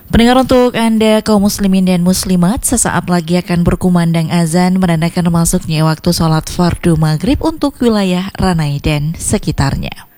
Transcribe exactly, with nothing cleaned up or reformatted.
Pendengar, untuk Anda kaum muslimin dan muslimat, sesaat lagi akan berkumandang azan menandakan masuknya waktu sholat fardu maghrib untuk wilayah Ranai dan sekitarnya.